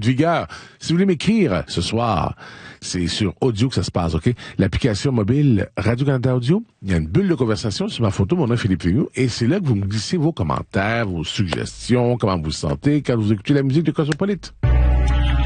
vigueur. Si vous voulez m'écrire ce soir, c'est sur audio que ça se passe, OK? L'application mobile Radio-Canada Audio, il y a une bulle de conversation sur ma photo, mon nom est Philippe Vigneault, et c'est là que vous me glissez vos commentaires, vos suggestions, comment vous vous sentez quand vous écoutez la musique de Cosmopolite.